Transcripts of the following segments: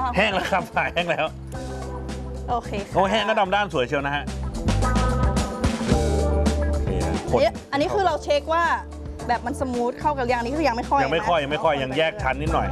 แห้งแล้วครับแห้งแล้วโอเคโอ้แห้งก็ดำด้านสวยเชียวนะฮะอันนี้คือเราเช็คว่าแบบมันสมูทเข้ากับยังนี้คือยังไม่ค่อยยังแยกชั้นนิดหน่อย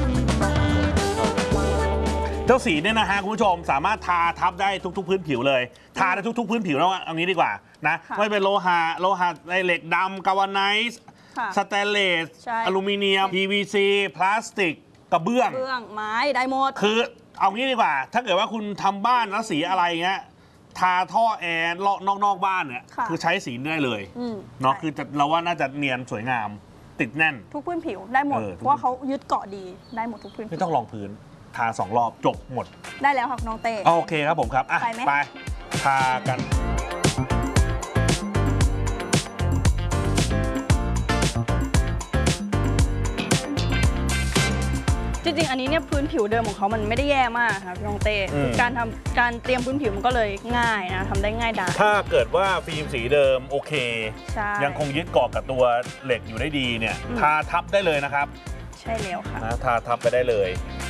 เจ้าสีเนี่ยนะฮะคุณผู้ชมสามารถทาทับได้ทุกๆพื้นผิวเลยทาได้ทุกๆพื้นผิวแล้วเอางี้ดีกว่านะไม่เป็นโลหะเหล็กดำกาวาไนซ์สแตนเลสอลูมิเนียม PVC พลาสติกกระเบื้องไม้ได้หมดคือเอางี้ดีกว่าถ้าเกิดว่าคุณทำบ้านแล้วสีอะไรเงี้ยทาท่อแอร์นอกบ้านเนี่ยคือใช้สีได้เลยเนาะคือเราว่าน่าจะเนียนสวยงามติดแน่นทุกพื้นผิวได้หมดเพราะว่าเขายึดเกาะดีได้หมดทุกพื้นไม่ต้องรองพื้นทา2 รอบจบหมดได้แล้วค่ะน้องเต้โอเคครับผมครับไปทากันจริงๆอันนี้เนี่ยพื้นผิวเดิมของเขามันไม่ได้แย่มากครับพี่น้องเต้การเตรียมพื้นผิวมันก็เลยง่ายนะทำได้ง่ายดายถ้าเกิดว่าฟิล์มสีเดิมโอเคยังคงยึดเกาะกับตัวเหล็กอยู่ได้ดีเนี่ยทาทับได้เลยนะครับใช่แล้วค่ะทาทับไปได้เลย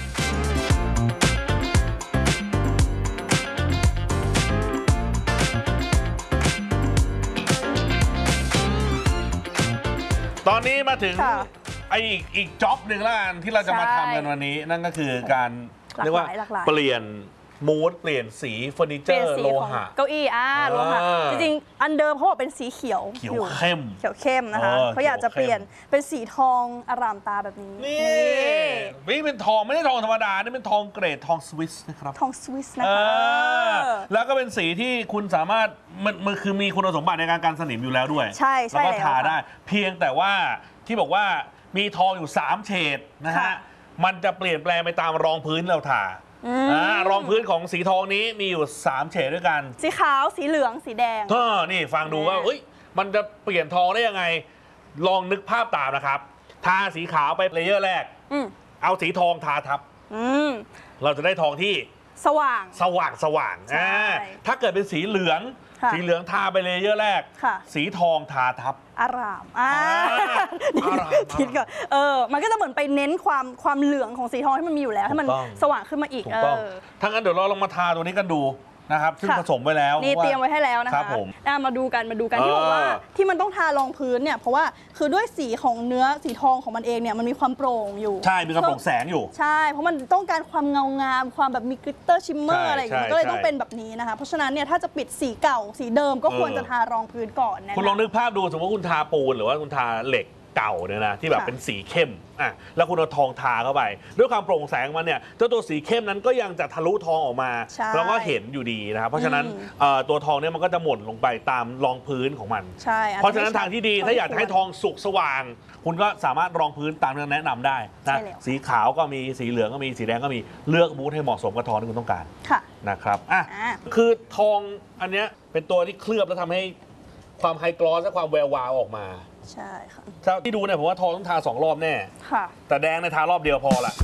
ตอนนี้มาถึงอีกจ็อบหนึ่งแล้วกันที่เราจะมาทำกันวันนี้นั่นก็คือการเรียกว่าเปลี่ยนมูดเปลี่ยนสีเฟอร์นิเจอร์โลหะเก้าอี้โลหะจริงๆอันเดิมเขาบอกเป็นสีเขียวเข้มนะคะเขาอยากจะเปลี่ยนเป็นสีทองอร่ามตาแบบนี้นี่เป็นทองไม่ได้ทองธรรมดานี่เป็นทองเกรดทองสวิสนะครับทองสวิสนะคะแล้วก็เป็นสีที่คุณสามารถมันคือมีคุณสมบัติในการกันสนิมอยู่แล้วด้วยใช่แล้วก็ทาได้เพียงแต่ว่าที่บอกว่ามีทองอยู่3 เฉดนะฮะมันจะเปลี่ยนแปลงไปตามรองพื้นเราทารองพื้นของสีทองนี้มีอยู่3 เฉดด้วยกันสีขาวสีเหลืองสีแดงนี่ฟังดูว่ามันจะเปลี่ยนทองได้ยังไงลองนึกภาพตามนะครับทาสีขาวไปเลเยอร์แรกเอาสีทองทาทับเราจะได้ทองที่สว่างถ้าเกิดเป็นสีเหลืองทาไปเลเยอร์แรกสีทองทาทับอารามคิดก่อนมันก็จะเหมือนไปเน้นความเหลืองของสีทองที่มันมีอยู่แล้วให้มันสว่างขึ้นมาอีกถ้างั้นเดี๋ยวเราลองมาทาตัวนี้กันดูนะครับซึ่งผสมไว้แล้วนี่เตรียมไว้ให้แล้วนะคะมาดูกันที่บอกว่าที่มันต้องทารองพื้นเนี่ยเพราะว่าคือด้วยสีของเนื้อสีทองของมันเองเนี่ยมันมีความโปร่งอยู่ใช่มีความโปร่งแสงอยู่ใช่เพราะมันต้องการความเงางามความแบบมีกลิตเตอร์ชิมเมอร์อะไรอย่างเงี้ยก็เลยต้องเป็นแบบนี้นะคะเพราะฉะนั้นเนี่ยถ้าจะปิดสีเก่าสีเดิมก็ควรจะทารองพื้นก่อนนะคุณลองนึกภาพดูสมมติว่าคุณทาปูนหรือว่าคุณทาเหล็กเก่าเนี่ยนะที่แบบเป็นสีเข้มแล้วคุณเอาทองทาเข้าไปด้วยความโปร่งแสงมันเนี่ยเจ้าตัวสีเข้มนั้นก็ยังจะทะลุทองออกมาแล้วก็เห็นอยู่ดีนะครับเพราะฉะนั้นตัวทองเนี่ยมันก็จะหม่นลงไปตามรองพื้นของมันเพราะฉะนั้นทางที่ดีถ้าอยากให้ทองสุกสว่างคุณก็สามารถรองพื้นตามที่แนะนำได้นะสีขาวก็มีสีเหลืองก็มีสีแดงก็มีเลือกบูทให้เหมาะสมกับทองที่คุณต้องการนะครับคือทองอันเนี้ยเป็นตัวที่เคลือบแล้วทำให้ความไฮกลอสและความแวววาวออกมาใช่ค่ะที่ดูเนี่ยผมว่าทองต้องทา2 รอบแน่ค่ะแต่แดงในทารอบเดียวพอละ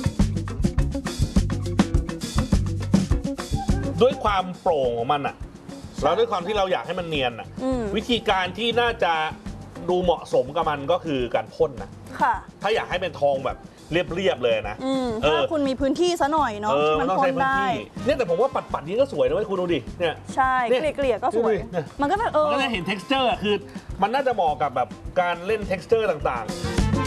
ด้วยความโปร่งของมันอะแล้วด้วยความที่เราอยากให้มันเนียนอะวิธีการที่น่าจะดูเหมาะสมกับมันก็คือการพ่นนะค่ะถ้าอยากให้เป็นทองแบบเรียบเลยนะถ้าคุณมีพื้นที่ซะหน่อยเนาะมันพ่นได้เนี่ยแต่ผมว่าปัดนี้ก็สวยนะเว้ยคุณดูดิเนี่ยใช่เกลี่ยก็สวยมันก็จะเห็น texture คือมันน่าจะเหมาะกับแบบการเล่น texture ต่าง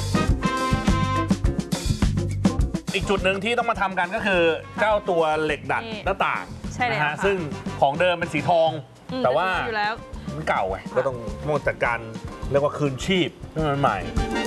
ๆอีกจุดหนึ่งที่ต้องมาทำกันก็คือเจ้าตัวเหล็กดัดหน้าต่างนะฮะซึ่งของเดิมเป็นสีทองแต่ว่ามันเก่าไงก็ต้องจัดการเรียกว่าคืนชีพให้มันใหม่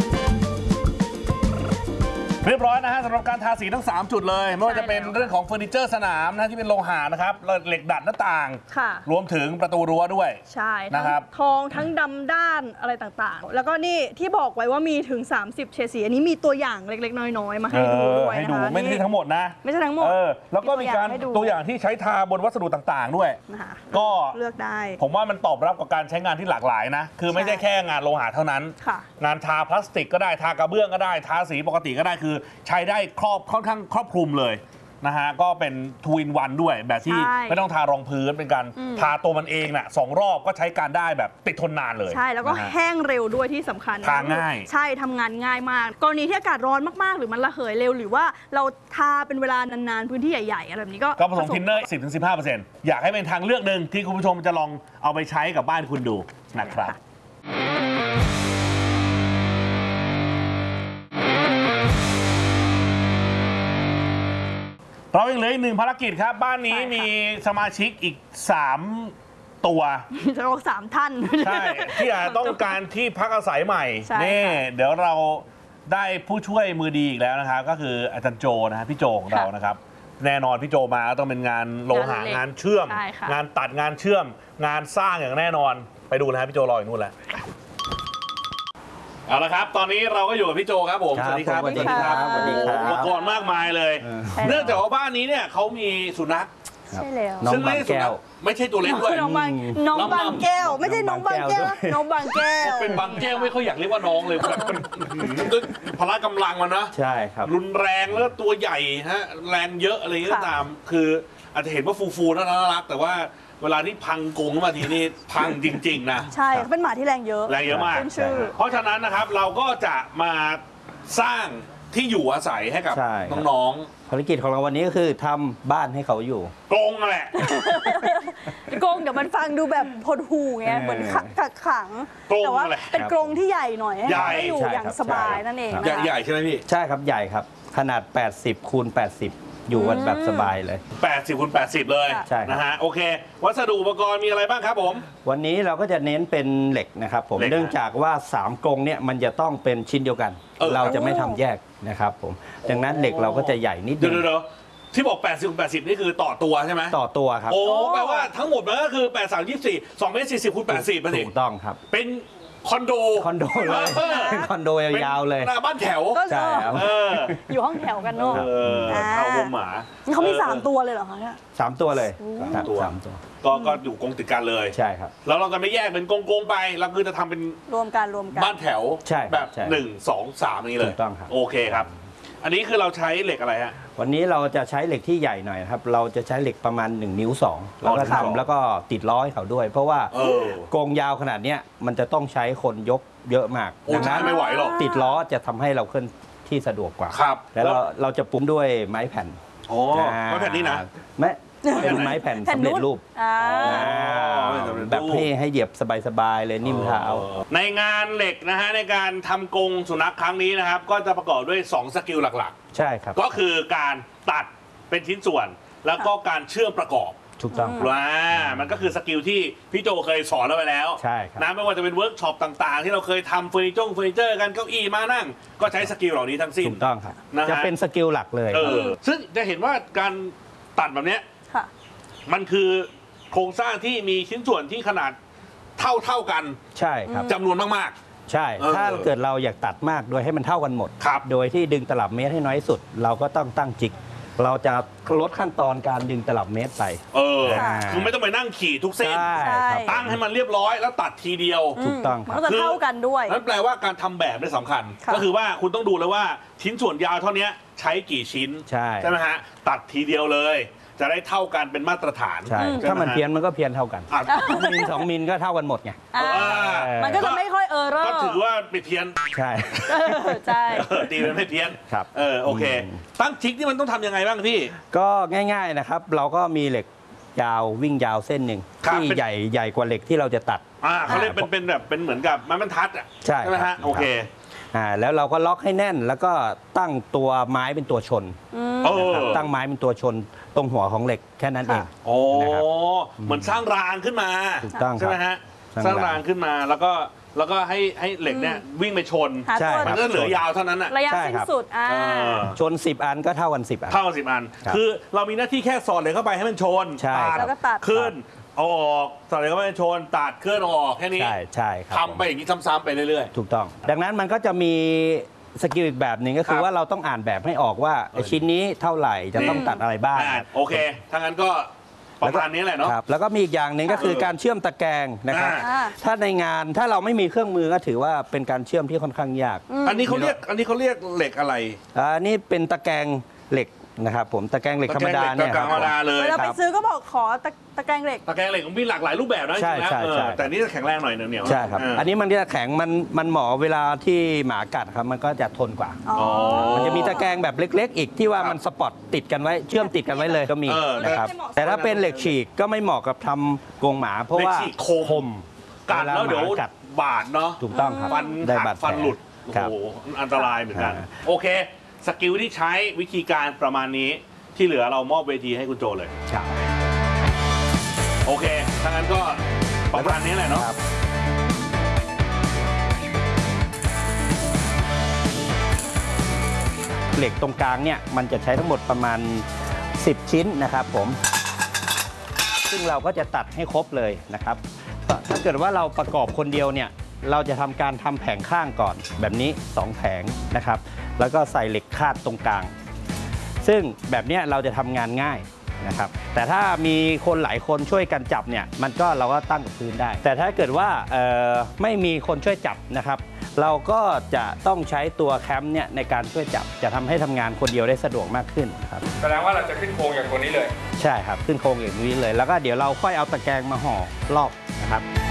เรียบร้อยนะฮะสำหรับการทาสีทั้ง3 จุดเลยไม่ว่าจะเป็นเรื่องของเฟอร์นิเจอร์สนามนะที่เป็นโลหะนะครับเหล็กดัดหน้าต่างรวมถึงประตูรั้วด้วยใช่นะครับทองทั้งดำด้านอะไรต่างๆแล้วก็นี่ที่บอกไว้ว่ามีถึง30 เฉดสีอันนี้มีตัวอย่างเล็กๆน้อยๆมาให้ดูด้วยนะคะไม่ใช่ทั้งหมดนะไม่ใช่ทั้งหมดแล้วก็มีการตัวอย่างที่ใช้ทาบนวัสดุต่างๆด้วยก็เลือกได้ผมว่ามันตอบรับกับการใช้งานที่หลากหลายนะคือไม่ใช่แค่งานโลหะเท่านั้นงานทาพลาสติกก็ได้ทากระเบื้องก็ได้ทาสีปกติก็ได้คือใช้ได้ค่อนข้างครอบคลุมเลยนะฮะก็เป็นทูอินวันด้วยแบบที่ใช่ไม่ต้องทารองพื้นเป็นการทาตัวมันเองน่ะ2 รอบก็ใช้การได้แบบติดทนนานเลยใช่แล้วก็นะฮะแห้งเร็วด้วยที่สำคัญทาง่ายใช่ทำงานง่ายมาก กรณีที่อากาศร้อนมากๆ หรือมันระเหยเร็วหรือว่าเราทาเป็นเวลานานๆพื้นที่ใหญ่ๆอะไรแบบนี้ก็ก็ผสมทินเนอร์ 10-15% อยากให้เป็นทางเลือกหนึ่งที่คุณผู้ชมจะลองเอาไปใช้กับบ้านคุณดูนะครับ เรายังเหลืออีก 1 ภารกิจครับ บ้านนี้ใช่ค่ะมีสมาชิกอีก 3 ตัวจะบอก3 ท่านใช่ ที่อาจจะต้องการที่พักอาศัยใหม่ใช่นี่ค่ะเดี๋ยวเราได้ผู้ช่วยมือดีอีกแล้วนะครับ ก็คืออาจารย์โจนะฮะพี่โจของเรานะครับ แน่นอนพี่โจมาก็ต้องเป็นงานโลหะงานเชื่อมใช่ค่ะงานตัดงานเชื่อม งานสร้างอย่างแน่นอนไปดูนะฮะพี่โจรออยู่นู่นแล้วเอาละครับ ตอนนี้เราก็อยู่กับพี่โจครับผมครับสวัสดีครับสวัสดีครับสวัสดีครับอุปกรณ์มากมายเลย เนื่องจากว่าบ้านนี้เนี่ยเขามีสุนัขใช่แล้วน้องซึ่งไม่บางใช่สุแก้นัวขไม่ใช่ตัวเล็กด้วยน้องบางแก้ว ไม่ใช่น้องบางแก้ว น้องบางแก้วเป็นบางแก้วไม่ค่อยอยากเรียกว่าน้องเลยแบบมันด้วยพละกำลังมันนะใช่ครับรุนแรงแล้วตัวใหญ่ฮะแรงเยอะอะไรอย่างเงี้ยก็ตาม คืออาจจะเห็นว่าฟูๆน่ารักแต่ว่าเวลาที่พังกรงขึ้นมาทีนี่พังจริงๆนะใช่เขาเป็นหมาที่แรงเยอะแรงเยอะมากขึ้นชื่อเพราะฉะนั้นนะครับเราก็จะมาสร้างที่อยู่อาศัยให้กับใช่ครับน้องภารกิจของเราวันนี้ก็คือทำบ้านให้เขาอยู่ๆกรงนั่นแหละกรงเดี๋ยวมันฟังดูแบบพดหูไงเหมือนกักขังกรงแต่ว่าอะไรเป็นกรงที่ใหญ่หน่อยให้ใหญ่เขาได้อยู่ใช่อย่างครับสบายใช่นั่นเองครับนะคะใหญ่ใช่ไหมพี่ใช่ครับใหญ่ครับ ขนาด 80 คูณ 80 อยู่กันแบบสบายเลย 80 คูณ 80 เลยใช่ครับนะฮะโอเค วัสดุอุปกรณ์มีอะไรบ้างครับผมวันนี้เราก็จะเน้นเป็นเหล็กนะครับผมเหล็กเนื่องจากว่า 3 กรงเนี่ยมันจะต้องเป็นชิ้นเดียวกัน เราจะไม่ทำแยกนะครับผมดังนั้นเหล็กเราก็จะใหญ่นิดนึเดี๋งยวที่บอก 80 คูณ 80 นี่คือต่อตัวใช่ไหมต่อตัวครับโอ้แปลว่าทั้งหมดมันก็คือ 8 3 24 2 เมตร 40 คูณ 80มาสิถูกต้องครับเป็นคอนโดคอนโดเลยเป็นคอนโดยาวๆเลยหน้าบ้านแถวก็ใช่ครับเอออยู่ห้องแถวกันเนาะเอาวงหมานี่เขามี3 ตัวเลยเหรอคะเนี่ย 3 ตัวเลยครับตัวสามตัวก็อยู่กรงติดกันเลยใช่ครับแล้วเราจะไม่แยกเป็นกรงๆไปเราคือจะทำเป็นรวมกันบ้านแถวใช่ครับแบบใช่ 1 2 3นี้เลยถูกต้องครับโอเคครับ อันนี้คือเราใช้เหล็กอะไรฮะวันนี้เราจะใช้เหล็กที่ใหญ่หน่อยนะครับ เราจะใช้เหล็กประมาณ1 นิ้ว 2 แล้วก็ครับทำแล้วก็ติดล้อให้เขาด้วย เพราะว่าเออกรงยาวขนาดเนี้ยมันจะต้องใช้คนยกเยอะมากโอ้ดังใช่นั้นไม่ไหวหรอกติดล้อจะทำให้เราเคลื่อนที่สะดวกกว่าครับแล้วเราจะปุ้มด้วยไม้แผ่นโอ้ไม่แผ่นนี้นะไม่เป็นไม้แผ่นแผ่นสำเร็จนุ่นรูปอ่าแบบให้เหยียบสบายๆเลยนิ่มเท้าในงานเหล็กนะฮะในการทำกรงสุนัขครั้งนี้นะครับ ก็จะประกอบด้วย 2 สกิลหลักใช่ครับๆ ก็คือการตัดเป็นชิ้นส่วน แล้วก็การเชื่อมประกอบถูกต้องครับว้ามันก็คือสกิลที่พี่โจเคยสอนเราไปแล้วใช่ครับนะไม่ว่าจะเป็นเวิร์กช็อปต่างๆ ที่เราเคยทำเฟอร์นิเจอร์กันเก้าอี้มานั่ง ก็ใช้สกิลเหล่านี้ทั้งสิ้นถูกต้องครับนะฮะจะเป็นสกิลหลักเลยเอครับอซึ่งจะเห็นว่าการตัดแบบเนี้ยค่ะมันคือโครงสร้างที่มีชิ้นส่วนที่ขนาดเท่ากันใช่ครับจำนวนมากใช่เออถ้าเกิดเราอยากตัดมากโดยให้มันเท่ากันหมดครับโดยที่ดึงตลับเมตรให้น้อยที่สุด เราก็ต้องตั้งจิก เราจะลดขั้นตอนการดึงตลับเมตรไปเออค่ะคือไม่ต้องไปนั่งขี่ทุกเส้นใช่ครับตั้งให้มันเรียบร้อยแล้วตัดทีเดียวถูกต้องคมันรับก็จะเท่ากันด้วยนั่นแปลว่าการทำแบบนี่สำคัญค่ะก็คือว่าคุณต้องดูแล้วว่าชิ้นส่วนยาวเท่านี้ใช้กี่ชิ้นใช่ไหมฮะ ตัดทีเดียวเลย จะได้เท่ากันเป็นมาตรฐานใช่ใช่ไหถ้ามันเพี้ยนมันก็เพี้ยนเท่ากันอ่ะมิล2 มิลก็เท่ากันหมดไงอ่าเออมันก็จะไม่ค่อยเออร์เรอก็ร์ถือว่าไปเพี้ยนใช่ใช่ตีเป็นไม่เพี้ยนครับโอเค ตั้งจิกนี่มันต้องทำยังไงบ้างพี่ก็ง่ายๆนะครับ เราก็มีเหล็กยาววิ่งยาวเส้นหนึ่งครับที่เป็นใหญ่กว่าเหล็กที่เราจะตัดเขาเรียกเป็นแบบเป็นเหมือนกับไม้บรรทัดอ่ะใช่ไหมครัฮะบโอเคแล้วเราก็ล็อกให้แน่น แล้วก็ตั้งตัวไม้เป็นตัวชนเออนะครับตั้งไม้เป็นตัวชนตรงหัวของเหล็กแค่นั้นเองโอ้นะครับเหมือนสร้างรางขึ้นมาถูกต้องครับใช่ไหมฮะสสร้าร้าง งรางรางขึ้นมาแล้วก็ให้เหล็กเนี่ยวิ่งไปชนหาใช่ตัวคมัรันบก็เหลือยาวเท่านั้นอ่ะระยะใช่สิ้นครับสุดเออชน 10 อันก็เท่ากัน 10 อันเท่ากับ10 อันครับคือเรามีหน้าที่แค่สอดเหล็กเข้าไปให้มันชนใช่แล้วก็ตัดขึ้นเอาออกสอดเหล็กเข้าไปให้ชนตัดขึ้นเอาออกแค่นี้ใช่ครับทำไปอย่างนี้ซ้ำๆไปเรื่อยถูกต้อง ดังนั้นมันก็จะมีสกิลอีกแบบหนึ่งก็คืคอรับว่าเราต้องอ่านแบบให้ออกว่าไอ้ชิ้นนี้เท่าไหร่จะต้องตัดอะไรบ้างโอเคถ้างั้นก็ประมาณนี้แหละเนาะครับแล้วก็มีอีกอย่างหนึ่งก็คือการเชื่อมตะแกรงนะครับอ่าถ้าในงานถ้าเราไม่มีเครื่องมือก็ถือว่าเป็นการเชื่อมที่ค่อนข้างยากอันนี้เขาเรียกเหล็กอะไรนี่เป็นตะแกรงเหล็กนะครับผมตะแกรงเหล็กธรรมดาตะเนี่ยแกรงเหล็กธรรมดาเลยเวลาไปซื้อก็บอกขอตะแกรงเหล็กตะแกรงเหล็กมันมีหลากหลายรูปแบบนะจใช่ริงๆแล้วใช่ใช่แต่นี่จะแข็งแรงหน่อยเหนียวๆใช่ครับเอันนี้มันจะแข็งมันเหมาะเวลาที่หมากัดครับมันก็จะทนกว่าอ๋อมันจะมีตะแกรงแบบเล็ก ๆ อีกที่ว่ามันสปอตติดกันไว้เชื่อมติดกันไว้เลยก็มีนะครับไม่เหมาะแต่ถ้าเป็นเหล็กฉีกก็ไม่เหมาะกับทำกรงหมาเพราะว่าเหล็กฉีกคม กัดาแล้วเดี๋ยวหมากัดบาดเนาะถูกต้องครับฟันได้หักบาดแผลฟันหลุด โอ้ครับโห อันตรายเหมือนกันอ่าโอเค สกิลที่ใช้วิธีการประมาณนี้ ที่เหลือเรามอบเวทีให้คุณโจเลยครับโอเค ถ้างั้นก็ประมาณนี้แหละเนาะครับเหล็กตรงกลางเนี่ยมันจะใช้ทั้งหมดประมาณ 10 ชิ้นนะครับผมซึ่งเราก็จะตัดให้ครบเลยนะครับถ้าเกิดว่าเราประกอบคนเดียวเนี่ยเราจะทำการทำแผงข้างก่อนแบบนี้ 2 แผงนะครับแล้วก็ใส่เหล็กคาดตรงกลาง ซึ่งแบบเนี้ยเราจะทำงานง่ายนะครับแต่ถ้ามีคนหลายคนช่วยกันจับเนี่ยมันก็เราก็ตั้งกับพื้นได้ แต่ถ้าเกิดว่าไม่มีคนช่วยจับนะครับเราก็จะต้องใช้ตัวแคมป์เนี่ยในการช่วยจับจะทำให้ทำงานคนเดียวได้สะดวกมากขึ้นครับแสดงว่าเราจะขึ้นโครงอย่างตัวนี้เลยใช่ครับขึ้นโครงอย่างนี้เลย แล้วก็เดี๋ยวเราค่อยเอาตะแกรงมาห่อรอบนะครับ